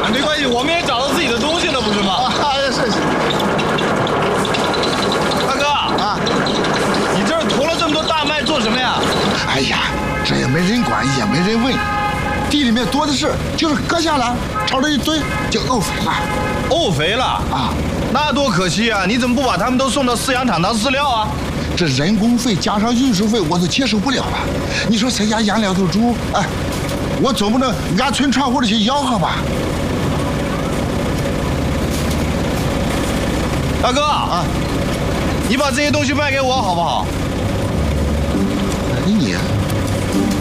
没关系，我们也找到自己的东西了，不是吗？ 啊，是。 大哥啊， 你这儿驮了这么多大麦做什么呀？ 哎呀，这也没人管，也没人问，地里面多的是，就是割下来，朝着一堆就沤肥了。 沤肥了啊， 那多可惜啊！你怎么不把他们都送到饲养场当饲料啊？ 这人工费加上运输费，我都接受不了了。你说咱家养2头猪，哎，我总不能按村串户的去吆喝吧？ 大哥啊，你把这些东西卖给我好不好？